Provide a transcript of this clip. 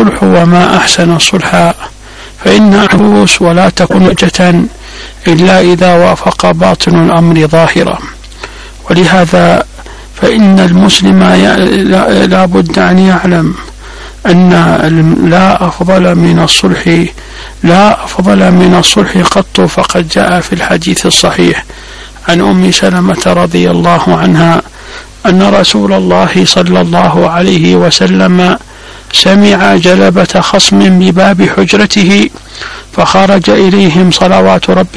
الصلح وما أحسن الصلح، فإن عبوس ولا تكون حجة إلا إذا وافق باطن الأمر ظاهرا. ولهذا فإن المسلم لا بد أن يعلم أن لا أفضل من الصلح قط. فقد جاء في الحديث الصحيح عن أم سلمة رضي الله عنها أن رسول الله صلى الله عليه وسلم سمع جلبة خصم بباب حجرته، فخرج إليهم صلوات ربه